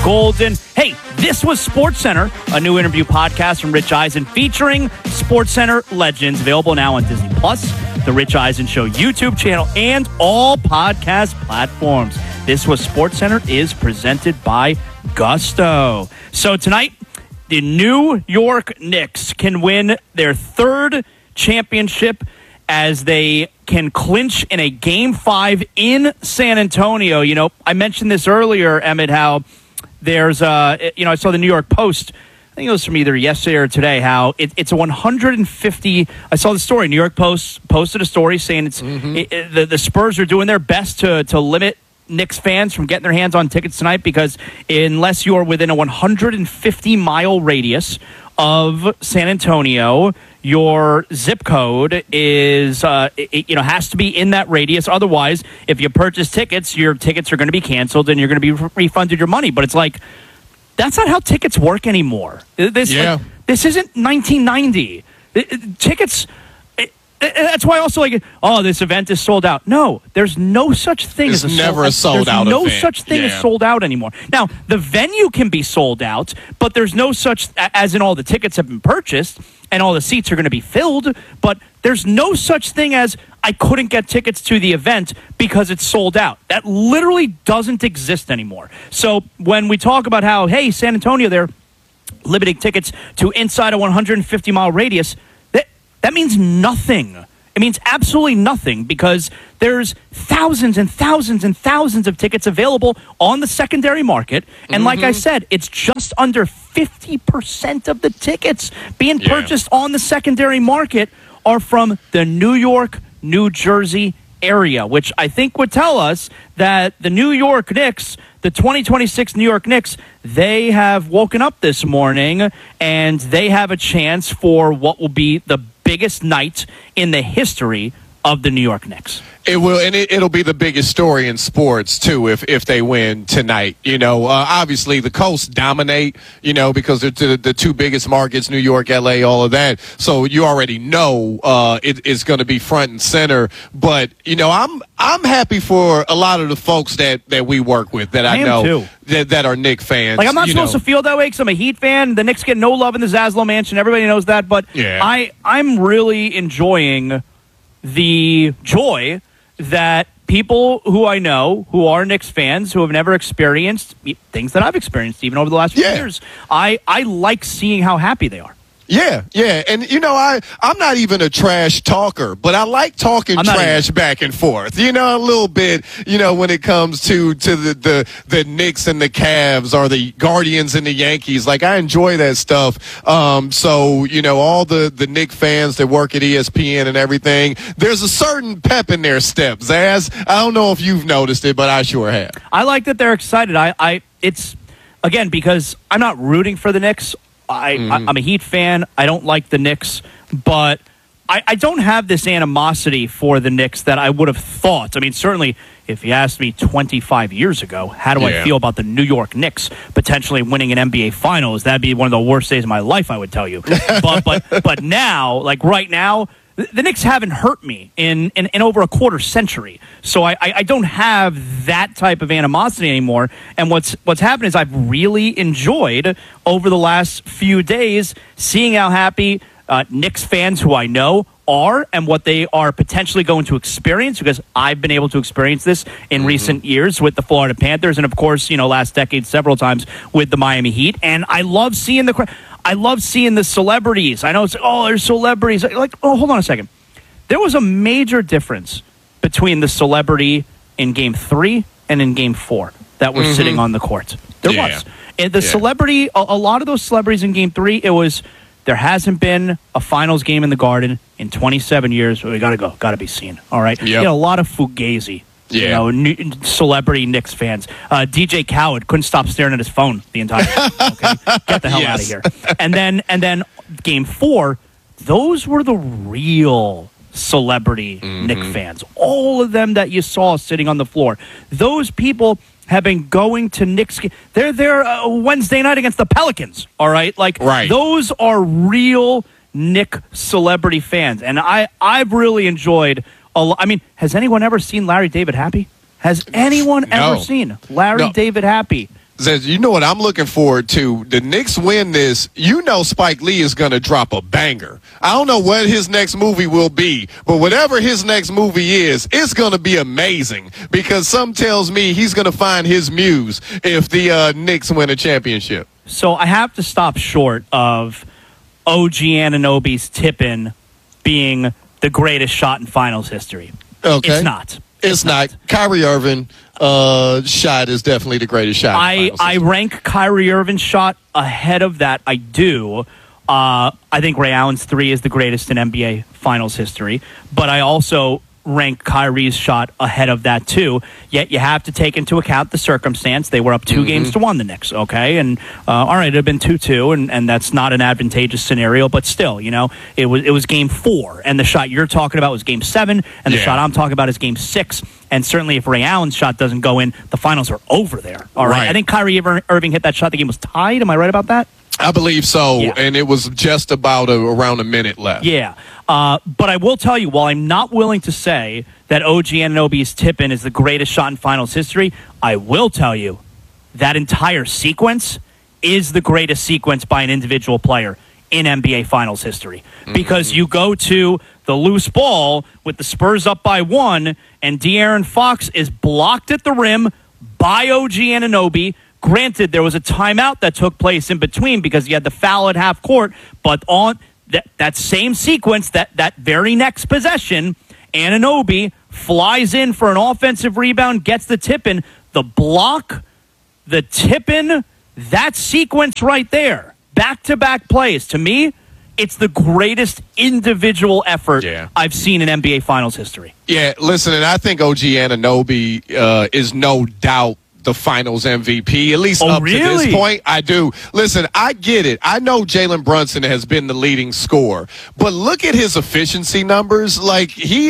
Golden. Hey, this was SportsCenter, a new interview podcast from Rich Eisen featuring SportsCenter legends, available now on Disney Plus, the Rich Eisen Show YouTube channel, and all podcast platforms. This was SportsCenter is presented by Gusto. So tonight, the New York Knicks can win their third championship as they can clinch in a Game 5 in San Antonio. You know, I mentioned this earlier, Emmett, how there's, I saw the New York Post, I think it was from either yesterday or today, how it's a 150, I saw the story, New York Post posted a story saying the Spurs are doing their best to limit Knicks fans from getting their hands on tickets tonight, because unless you're within a 150-mile radius of San Antonio, your zip code is has to be in that radius. Otherwise, if you purchase tickets, your tickets are going to be canceled and you're going to be refunded your money. But it's like, that's not how tickets work anymore. This isn't 1990. Tickets. That's why also this event is sold out. No, there's no such thing as a sold out. There's no such thing as sold out anymore. Now, the venue can be sold out, but there's no such, as in all the tickets have been purchased and all the seats are going to be filled, but there's no such thing as I couldn't get tickets to the event because it's sold out. That literally doesn't exist anymore. So when we talk about how, hey, San Antonio, they're limiting tickets to inside a 150-mile radius, that means nothing. It means absolutely nothing, because there's thousands and thousands and thousands of tickets available on the secondary market. And like I said, it's just under 50% of the tickets being purchased on the secondary market are from the New York, New Jersey area, which I think would tell us that the New York Knicks, the 2026 New York Knicks, they have woken up this morning and they have a chance for what will be the biggest night in the history of the New York Knicks. It will, and it'll be the biggest story in sports, too, if they win tonight. You know, obviously the coast dominate, because they're the two biggest markets, New York, L.A., all of that. So you already know it's going to be front and center. But, I'm happy for a lot of the folks that we work with that I know that are Knicks fans. Like, I'm not supposed to feel that way because I'm a Heat fan. The Knicks get no love in the Zaslow Mansion. Everybody knows that. But I'm really enjoying the joy that people who I know who are Knicks fans who have never experienced things that I've experienced even over the last few years, I like seeing how happy they are. Yeah. And, I'm not even a trash talker, but I like talking trash back and forth, a little bit, when it comes to the Knicks and the Cavs or the Guardians and the Yankees. Like, I enjoy that stuff. So, all the Knicks fans that work at ESPN and everything, there's a certain pep in their step. Zaz, I don't know if you've noticed it, but I sure have. I like that they're excited. It's, again, because I'm not rooting for the Knicks. I'm a Heat fan. I don't like the Knicks, but I don't have this animosity for the Knicks that I would have thought. I mean, certainly, if you asked me 25 years ago, how do I feel about the New York Knicks potentially winning an NBA Finals, that'd be one of the worst days of my life, I would tell you. But now, like right now, the Knicks haven't hurt me in over a quarter century. So I don't have that type of animosity anymore. And what's happened is I've really enjoyed over the last few days seeing how happy Knicks fans who I know are and what they are potentially going to experience, because I've been able to experience this in recent years with the Florida Panthers and, of course, last decade several times with the Miami Heat. And I love seeing I love seeing the celebrities. I know it's there's celebrities. Hold on a second. There was a major difference between the celebrity in Game 3 and in Game 4 that were sitting on the court. There was. And the celebrity, a lot of those celebrities in Game 3, there hasn't been a finals game in the Garden in 27 years. We got to go. Got to be seen. All right. Yep. A lot of Fugazi. Celebrity Knicks fans. DJ Khaled couldn't stop staring at his phone the entire time. Okay? Get the hell out of here. And then Game 4, those were the real celebrity Knicks fans. All of them that you saw sitting on the floor. Those people have been going to Knicks. They're there Wednesday night against the Pelicans. All right? Those are real Knicks celebrity fans. And I've really enjoyed I mean, has anyone ever seen Larry David happy? Has anyone ever seen Larry David happy? Says, you know what I'm looking forward to? The Knicks win this. You know Spike Lee is going to drop a banger. I don't know what his next movie will be, but whatever his next movie is, it's going to be amazing because some tells me he's going to find his muse if the Knicks win a championship. So I have to stop short of OG Anunoby's tip-in being the greatest shot in finals history. Okay. It's not. It's not. Kyrie Irving shot is definitely the greatest shot. I rank Kyrie Irving's shot ahead of that. I do. I think Ray Allen's three is the greatest in NBA finals history. But I also rank Kyrie's shot ahead of that too. Yet you have to take into account the circumstance. They were up 2 games to 1 the Knicks, okay? And all right, it had been 2-2, and that's not an advantageous scenario, but still, you know, it was game 4, and the shot you're talking about was game 7, and the shot I'm talking about is game 6. And certainly if Ray Allen's shot doesn't go in, the finals are over there. All right. I think Kyrie Irving hit that shot. The game was tied. Am I right about that? I believe so, and it was just about around a minute left. Yeah, but I will tell you, while I'm not willing to say that OG Anunoby's tip-in is the greatest shot in finals history, I will tell you that entire sequence is the greatest sequence by an individual player in NBA finals history. Because you go to the loose ball with the Spurs up by 1, and De'Aaron Fox is blocked at the rim by OG Anunoby. Granted, there was a timeout that took place in between because you had the foul at half court, but on that same sequence, that very next possession, Anunoby flies in for an offensive rebound, gets the tip-in, the block, the tip-in, that sequence right there, back-to-back plays. To me, it's the greatest individual effort I've seen in NBA Finals history. Yeah, listen, and I think OG Anunoby is no doubt the finals MVP, at least up to this point. I do. Listen, I get it. I know Jalen Brunson has been the leading scorer, but look at his efficiency numbers. Like,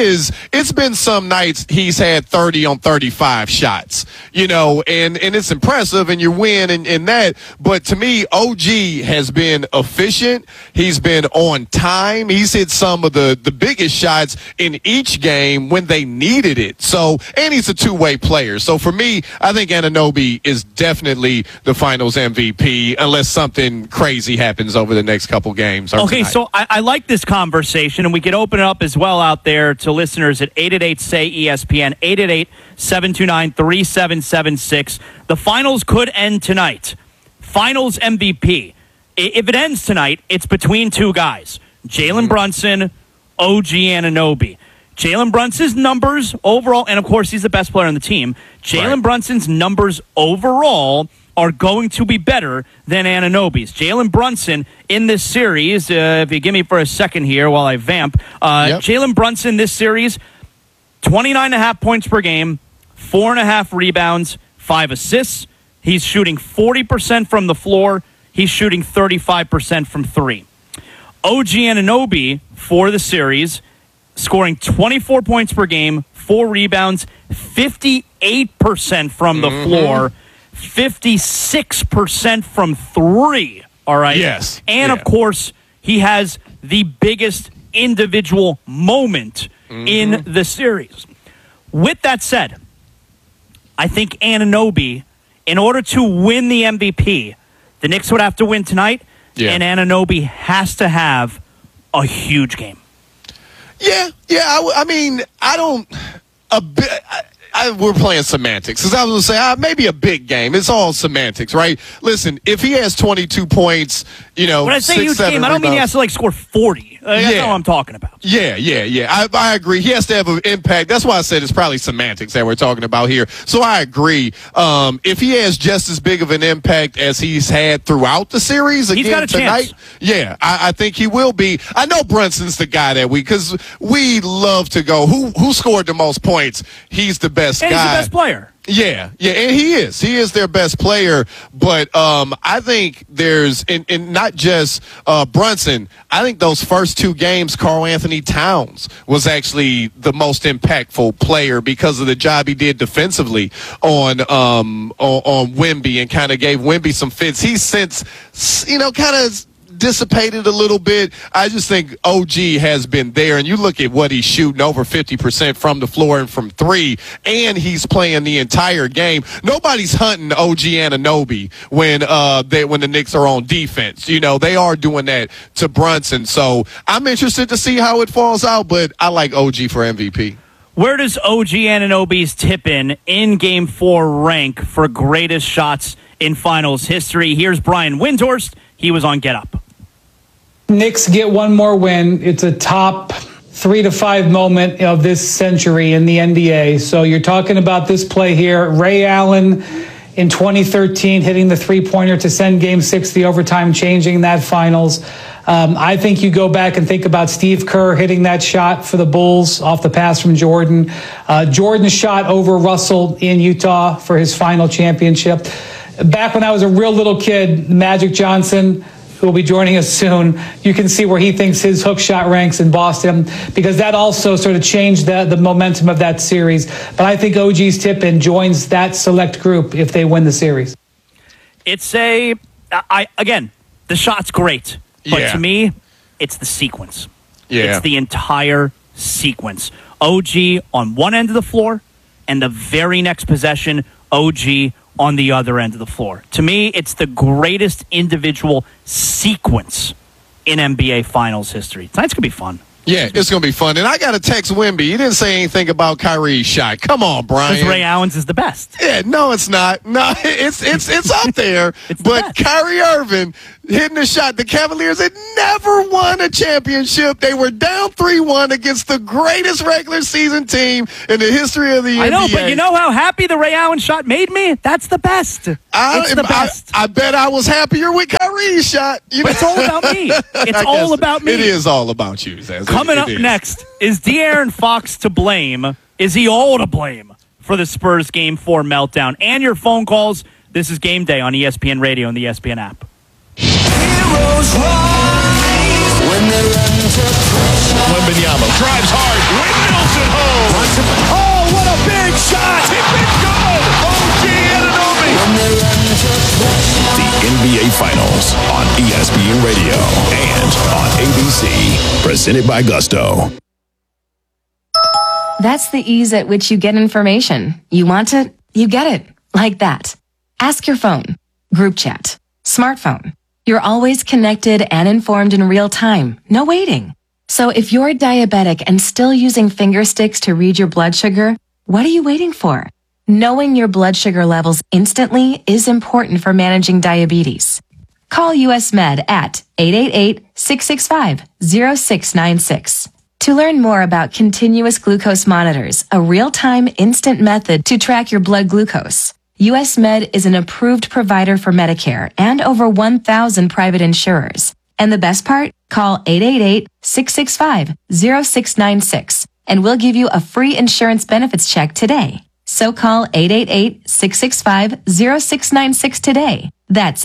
it's been some nights he's had 30 on 35 shots, you know, and it's impressive, and you win in that. But to me, OG has been efficient. He's been on time. He's hit some of the biggest shots in each game when they needed it. So, and he's a two-way player. So for me, I think Anunoby is definitely the finals MVP unless something crazy happens over the next couple games. Okay, so I like this conversation, and we could open it up as well out there to listeners at 888-SAY-ESPN, 888-729-3776. The finals could end tonight. Finals MVP. If it ends tonight, it's between two guys, Jalen Brunson, OG Anunoby. Jalen Brunson's numbers overall, and of course he's the best player on the team, Jalen Brunson's numbers overall are going to be better than Anunoby's. Jalen Brunson in this series, if you give me for a second here while I vamp, Jalen Brunson this series, 29.5 points per game, 4.5 rebounds, 5 assists. He's shooting 40% from the floor. He's shooting 35% from 3. OG Anunoby for the series, scoring 24 points per game, 4 rebounds, 58% from the floor, 56% from 3. All right? Yes. And, of course, he has the biggest individual moment in the series. With that said, I think Anunoby, in order to win the MVP, the Knicks would have to win tonight, and Anunoby has to have a huge game. Yeah. I mean, we're playing semantics. Because I was going to say, maybe a big game. It's all semantics, right? Listen, if he has 22 points, you know, when I say huge game, I don't mean he has to score 40. That's not what I'm talking about. Yeah. I agree. He has to have an impact. That's why I said it's probably semantics that we're talking about here. So I agree. If he has just as big of an impact as he's had throughout the series again he's got a tonight, chance. I think he will be. I know Brunson's the guy because we love to go, who scored the most points? He's the best guy. He's the best player. Yeah, and he is. He is their best player. But I think there's, and not just Brunson, I think those first 2 games, Karl Anthony Towns was actually the most impactful player because of the job he did defensively on Wemby and kind of gave Wemby some fits. He's since, kind of dissipated a little bit. I just think OG has been there, and you look at what he's shooting, over 50% from the floor and from three, and he's playing the entire game. Nobody's hunting OG Anunoby when the Knicks are on defense. You know, they are doing that to Brunson. So I'm interested to see how it falls out, but I like OG for MVP. Where does OG Anunoby's tip-in Game 4 rank for greatest shots in finals history? Here's Brian Windhorst. He was on Get Up. Knicks get one more win. It's a top 3 to 5 moment of this century in the NBA. So you're talking about this play here. Ray Allen in 2013 hitting the three-pointer to send Game 6 the overtime, changing that finals. I think you go back and think about Steve Kerr hitting that shot for the Bulls off the pass from Jordan. Jordan's shot over Russell in Utah for his final championship. Back when I was a real little kid, Magic Johnson, who will be joining us soon, you can see where he thinks his hook shot ranks in Boston, because that also sort of changed the momentum of that series. But I think OG's tip-in joins that select group if they win the series. It's again, the shot's great. But to me, it's the sequence. Yeah. It's the entire sequence. OG on one end of the floor, and the very next possession, OG on the other end of the floor. To me, it's the greatest individual sequence in NBA Finals history. Tonight's going to be fun. Yeah, it's going to be fun. And I got to text Wimby. He didn't say anything about Kyrie's shot. Come on, Brian. Because Ray Allen's is the best. Yeah, no, it's not. No, it's up there. But Kyrie Irving hitting the shot. The Cavaliers had never won a championship. They were down 3-1 against the greatest regular season team in the history of the NBA. I know, but you know how happy the Ray Allen shot made me? That's the best. It's the best. I bet I was happier with Kyrie's shot. But it's all about me. It's all about me. It is all about you, Zaz. Coming up next, is De'Aaron Fox to blame? Is he all to blame for the Spurs Game 4 meltdown? And your phone calls. This is Game Day on ESPN Radio and the ESPN app. Heroes rise when they run to pressure. Wembanyama drives hard. Windmills it home. Oh, what a big shot! It's good. OG Anunoby. When they run to pressure. The NBA Finals on ESPN Radio and on ABC. Presented by Gusto. That's the ease at which you get information. You want it, you get it. Like that. Ask your phone. Group chat. Smartphone. You're always connected and informed in real time. No waiting. So if you're diabetic and still using finger sticks to read your blood sugar, what are you waiting for? Knowing your blood sugar levels instantly is important for managing diabetes. Call US Med at 888-665-0696. To learn more about continuous glucose monitors, a real-time instant method to track your blood glucose. US Med is an approved provider for Medicare and over 1,000 private insurers. And the best part? Call 888-665-0696 and we'll give you a free insurance benefits check today. So call 888-665-0696 today. That's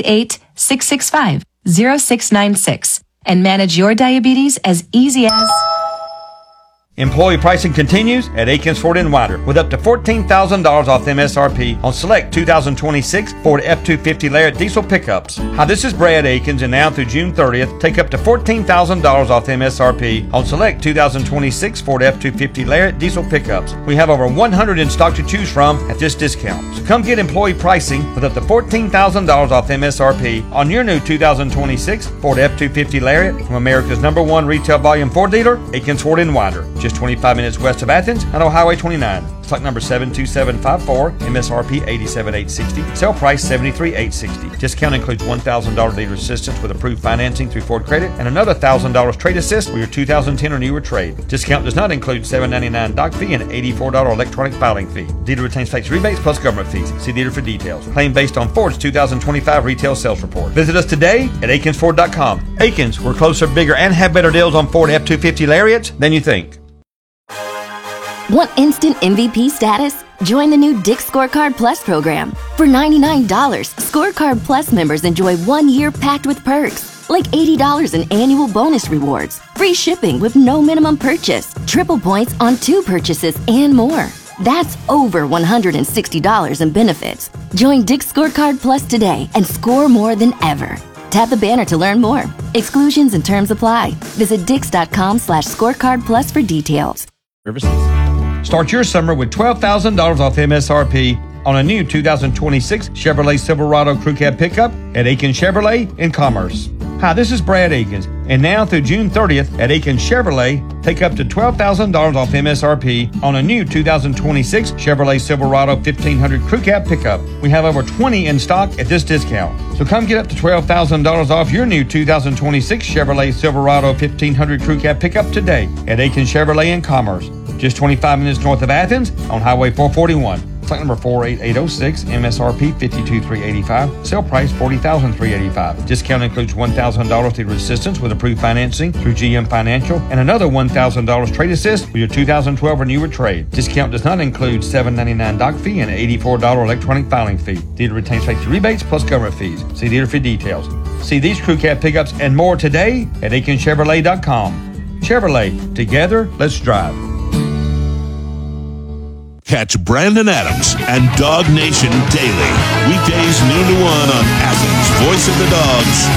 888-665-0696 and manage your diabetes as easy as... Employee pricing continues at Aikens Ford & Winder with up to $14,000 off MSRP on select 2026 Ford F-250 Lariat diesel pickups. Hi, this is Brad Aikens, and now through June 30th, take up to $14,000 off MSRP on select 2026 Ford F-250 Lariat diesel pickups. We have over 100 in stock to choose from at this discount. So come get employee pricing with up to $14,000 off MSRP on your new 2026 Ford F-250 Lariat from America's #1 retail volume Ford dealer, Aikens Ford & Winder. Just 25 minutes west of Athens and on Highway 29. Stock number 72754, MSRP $87,860, sale price $73,860. Discount includes $1,000 dealer assistance with approved financing through Ford Credit and another $1,000 trade assist with your 2010 or newer trade. Discount does not include $7.99 doc fee and $84 electronic filing fee. Dealer retains tax rebates plus government fees. See dealer for details. Claim based on Ford's 2025 retail sales report. Visit us today at AkinsFord.com. Akins, we're closer, bigger, and have better deals on Ford F-250 Lariats than you think. Want instant MVP status? Join the new Dick's Scorecard Plus program. For $99, Scorecard Plus members enjoy 1 year packed with perks, like $80 in annual bonus rewards, free shipping with no minimum purchase, triple points on 2 purchases, and more. That's over $160 in benefits. Join Dick's Scorecard Plus today and score more than ever. Tap the banner to learn more. Exclusions and terms apply. Visit Dix.com/scorecard plus for details. Start your summer with $12,000 off MSRP on a new 2026 Chevrolet Silverado Crew Cab pickup at Aiken Chevrolet in Commerce. Hi, this is Brad Akins, and now through June 30th at Aiken Chevrolet, take up to $12,000 off MSRP on a new 2026 Chevrolet Silverado 1500 Crew Cab pickup. We have over 20 in stock at this discount. So come get up to $12,000 off your new 2026 Chevrolet Silverado 1500 Crew Cab pickup today at Aiken Chevrolet in Commerce, just 25 minutes north of Athens on Highway 441. Flight number 48806, MSRP $52,385, sale price $40,385. Discount includes $1,000 through assistance with approved financing through GM Financial and another $1,000 trade assist with your 2012 or newer trade. Discount does not include $7.99 doc fee and $84 electronic filing fee. Dealer retains factory rebates plus government fees. See dealer for details. See these crew cab pickups and more today at AikenChevrolet.com. Chevrolet, together, let's drive. Catch Brandon Adams and Dog Nation daily. Weekdays noon to 1 on Athens' Voice of the Dogs.